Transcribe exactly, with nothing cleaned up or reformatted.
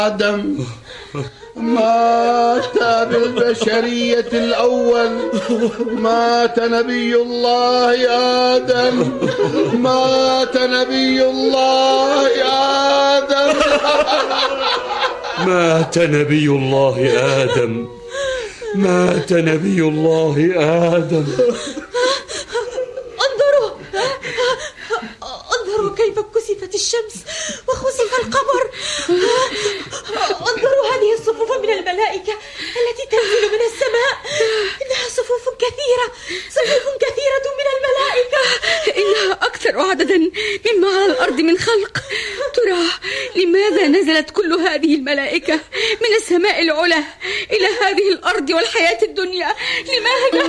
آدم مات بالبشرية الأول، مات نبي الله آدم، مات نبي الله آدم. مات نبي الله آدم، مات نبي الله آدم. انظروا انظروا كيف كسفت الشمس وخسف القمر. انظروا هذه الصفوف من الملائكة التي تنزل من السماء، إنها صفوف كثيرة، صفوف كثيرة من الملائكة. إنها أكثر عددا مما على الأرض من خلق. ترى لماذا نزلت كل هذه الملائكة من السماء العلى إلى هذه الأرض والحياة الدنيا؟ لماذا؟